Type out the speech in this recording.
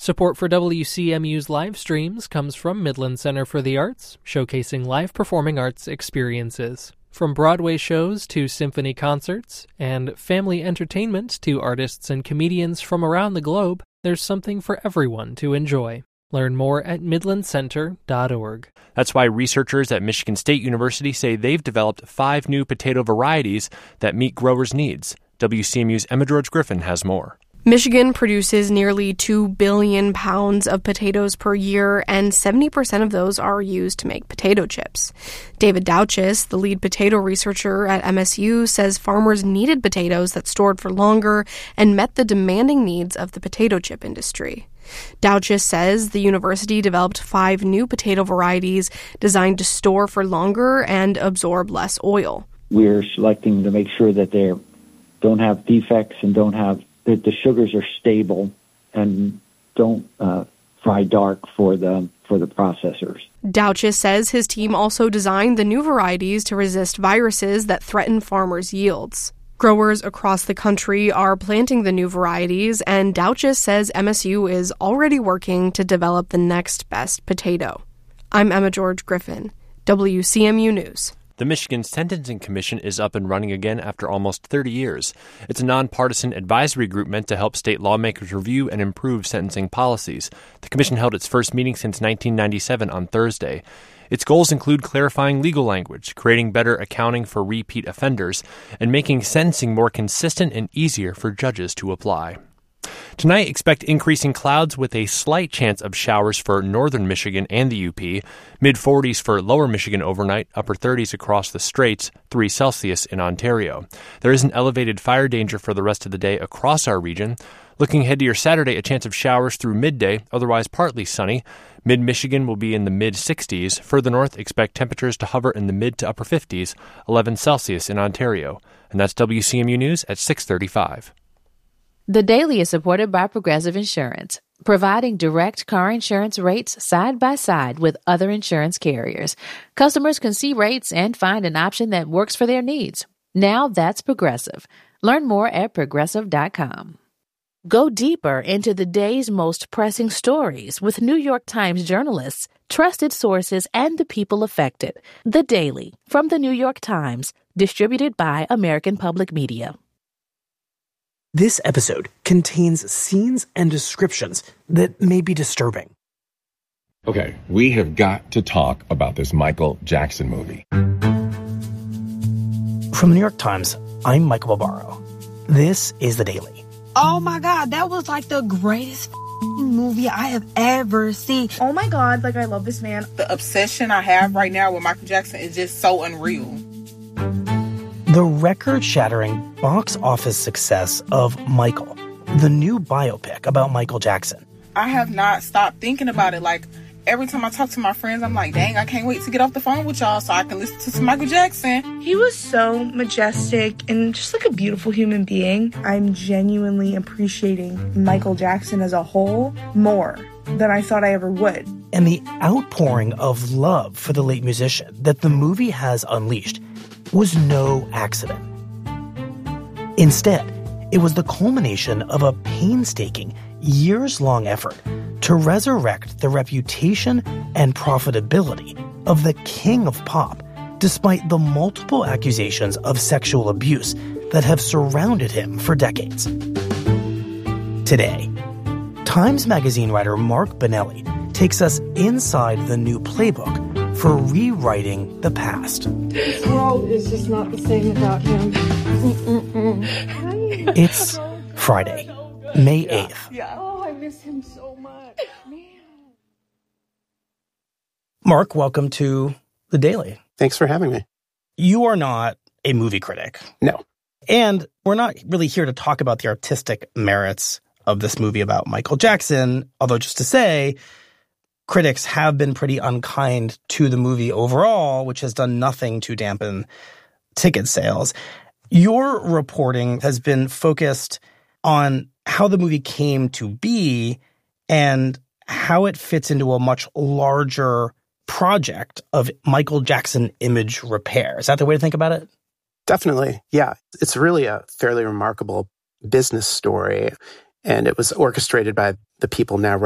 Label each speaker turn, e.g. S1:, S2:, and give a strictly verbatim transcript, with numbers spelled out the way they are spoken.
S1: Support for W C M U's live streams comes from Midland Center for the Arts, showcasing live performing arts experiences. From Broadway shows to symphony concerts, and family entertainment to artists and comedians from around the globe, there's something for everyone to enjoy. Learn more at midland center dot org.
S2: That's why researchers at Michigan State University say they've developed five new potato varieties that meet growers' needs. W C M U's Emma George Griffin has more.
S3: Michigan produces nearly two billion pounds of potatoes per year, and seventy percent of those are used to make potato chips. David Douches, the lead potato researcher at M S U, says farmers needed potatoes that stored for longer and met the demanding needs of the potato chip industry. Douches says the university developed five new potato varieties designed to store for longer and absorb less oil.
S4: We're selecting to make sure that they don't have defects and don't have that the sugars are stable and don't uh, fry dark for the for the processors.
S3: Douches says his team also designed the new varieties to resist viruses that threaten farmers' yields. Growers across the country are planting the new varieties, and Douches says M S U is already working to develop the next best potato. I'm Emma George Griffin, W C M U News.
S2: The Michigan Sentencing Commission is up and running again after almost thirty years. It's a nonpartisan advisory group meant to help state lawmakers review and improve sentencing policies. The commission held its first meeting since nineteen ninety-seven on Thursday. Its goals include clarifying legal language, creating better accounting for repeat offenders, and making sentencing more consistent and easier for judges to apply. Tonight, expect increasing clouds with a slight chance of showers for northern Michigan and the U P, mid forties for lower Michigan overnight, upper thirties across the Straits, three Celsius in Ontario. There is an elevated fire danger for the rest of the day across our region. Looking ahead to your Saturday, a chance of showers through midday, otherwise partly sunny. Mid-Michigan will be in the mid sixties. Further north, expect temperatures to hover in the mid to upper fifties, eleven Celsius in Ontario. And that's W C M U News at six thirty-five.
S5: The Daily is supported by Progressive Insurance, providing direct car insurance rates side by side with other insurance carriers. Customers can see rates and find an option that works for their needs. Now that's Progressive. Learn more at progressive dot com. Go deeper into the day's most pressing stories with New York Times journalists, trusted sources, and the people affected. The Daily from the New York Times, distributed by American Public Media.
S6: This episode contains scenes and descriptions that may be disturbing.
S7: Okay, we have got to talk about this Michael Jackson movie.
S6: From the New York Times, I'm Michael Barbaro. This is The Daily.
S8: Oh my God, that was like the greatest movie I have ever seen.
S9: Oh my God, like I love this man.
S10: The obsession I have right now with Michael Jackson is just so unreal.
S6: The record-shattering box office success of Michael, the new biopic about Michael Jackson.
S10: I have not stopped thinking about it. Like, every time I talk to my friends, I'm like, dang, I can't wait to get off the phone with y'all so I can listen to some Michael Jackson.
S9: He was so majestic and just like a beautiful human being. I'm genuinely appreciating Michael Jackson as a whole more than I thought I ever would.
S6: And the outpouring of love for the late musician that the movie has unleashed was no accident. Instead, it was the culmination of a painstaking, years-long effort to resurrect the reputation and profitability of the king of pop, despite the multiple accusations of sexual abuse that have surrounded him for decades. Today, Times Magazine writer Mark Bonelli takes us inside the new playbook for rewriting the past.
S11: This world is just not the same without him.
S6: It's Friday, May eighth.
S11: Yeah. Oh, I miss him so much. Man.
S6: Mark, welcome to The Daily.
S12: Thanks for having me.
S6: You are not a movie critic.
S12: No.
S6: And we're not really here to talk about the artistic merits of this movie about Michael Jackson, although just to say, critics have been pretty unkind to the movie overall, which has done nothing to dampen ticket sales. Your reporting has been focused on how the movie came to be and how it fits into a much larger project of Michael Jackson image repair. Is that the way to think about it?
S12: Definitely, yeah. It's really a fairly remarkable business story, and it was orchestrated by the people now